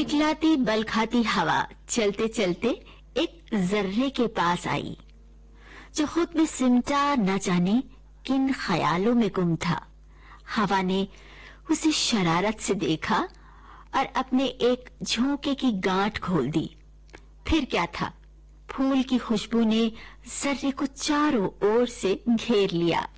इकलाती बल खाती हवा चलते चलते एक जर्रे के पास आई, जो खुद में सिमटा न जाने किन ख्यालों में गुम था। हवा ने उसे शरारत से देखा और अपने एक झोंके की गांठ खोल दी। फिर क्या था, फूल की खुशबू ने जर्रे को चारों ओर से घेर लिया।